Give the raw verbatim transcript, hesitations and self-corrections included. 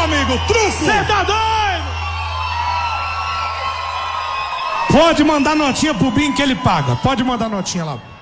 amigo, truco! Cê tá doido? Pode mandar notinha pro Binho que ele paga. Pode mandar notinha lá.